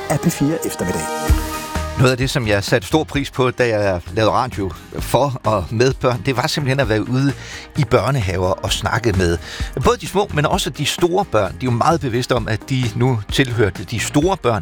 af P4 Eftermiddag. Noget af det, som jeg satte stor pris på, da jeg lavede radio for og med børn, det var simpelthen at være ude i børnehaver og snakke med både de små, men også de store børn. De er jo meget bevidste om, at de nu tilhørte de store børn,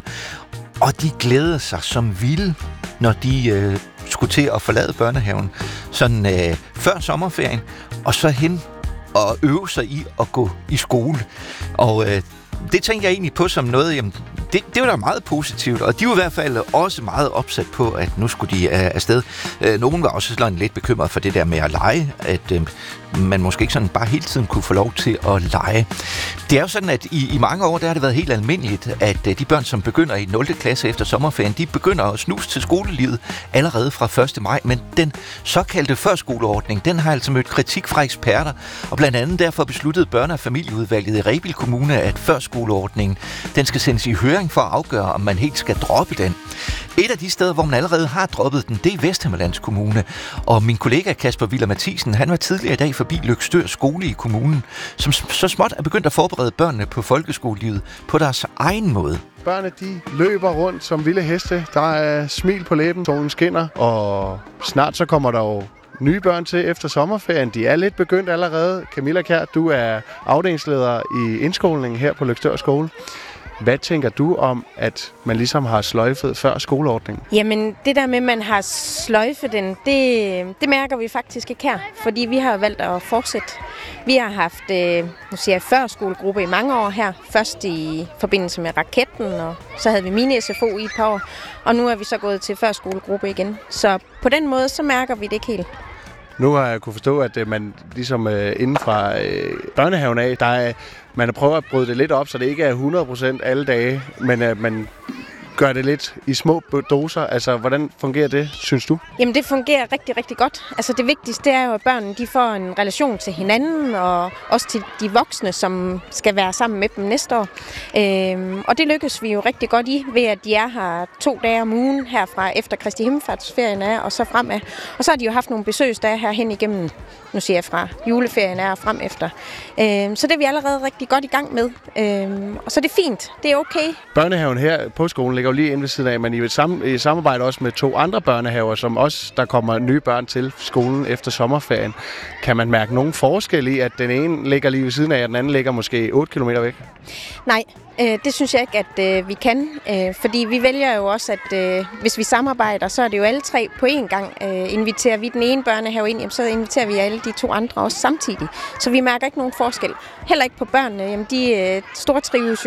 og de glædede sig som vilde, når de skulle til at forlade børnehaven sådan før sommerferien, og så hen og øve sig i at gå i skole. Og det tænker jeg egentlig på som noget, jamen, det var da meget positivt, og de var i hvert fald også meget opsat på, at nu skulle de afsted. Nogen var også sådan lidt bekymret for det der med at lege, at man måske ikke sådan bare hele tiden kunne få lov til at lege. Det er jo sådan, at i mange år, der har det været helt almindeligt, at de børn, som begynder i 0. klasse efter sommerferien, de begynder at snuse til skolelivet allerede fra 1. maj, men den såkaldte førskoleordning, den har altså mødt kritik fra eksperter, og blandt andet derfor besluttede Børne- og Familieudvalget i Rebild Kommune, at førskoleordningen, den skal sendes i høring for at afgøre, om man helt skal droppe den. Et af de steder, hvor man allerede har droppet den, det er Vesthimmerlands Kommune. Og min kollega Kasper Willer Mathisen, han var tidligere i dag forbi Løgstør skole i kommunen, som så småt er begyndt at forberede børnene på folkeskolelivet på deres egen måde. Børnene, de løber rundt som vilde heste. Der er smil på læben, solen skinner, og snart så kommer der jo nye børn til efter sommerferien. De er lidt begyndt allerede. Camilla Kjær, du er afdelingsleder i indskolingen her på Løgstør skole. Hvad tænker du om, at man ligesom har sløjfet før skoleordningen? Jamen, det der med, at man har sløjfet den, det mærker vi faktisk ikke her, fordi vi har valgt at fortsætte. Vi har haft førskolegruppe i mange år her. Først i forbindelse med raketten, og så havde vi mini-SFO i et par år, og nu er vi så gået til førskolegruppe igen. Så på den måde, så mærker vi det ikke helt. Nu har jeg kunne forstå, at man ligesom inden fra børnehaven af, man har prøvet at bryde det lidt op, så det ikke er 100% alle dage, men at man gør det lidt i små doser. Altså, hvordan fungerer det, synes du? Jamen, det fungerer rigtig, rigtig godt. Altså, det vigtigste er jo, at børnene de får en relation til hinanden, og også til de voksne, som skal være sammen med dem næste år. Og det lykkes vi jo rigtig godt i, ved at de er her 2 dage om ugen, herfra efter Kristi Himmelfartsferien er, og så fremad. Og så har de jo haft nogle besøgsdage her hen igennem, nu siger jeg fra juleferien er og frem efter. Så det er vi allerede rigtig godt i gang med. Og så er det fint. Det er okay. Børnehaven her på skolen ligger jo lige inde ved siden af, men I samarbejde også med 2 andre børnehaver, som også der kommer nye børn til skolen efter sommerferien. Kan man mærke nogen forskel i, at den ene ligger lige ved siden af, og den anden ligger måske 8 kilometer væk? Nej, det synes jeg ikke, at vi kan. Fordi vi vælger jo også, at hvis vi samarbejder, så er det jo alle 3 på én gang. Inviterer vi den ene børnehave ind, jamen, så inviterer vi alle de 2 andre også samtidig. Så vi mærker ikke nogen forskel. Heller ikke på børnene. Jamen, de stortrives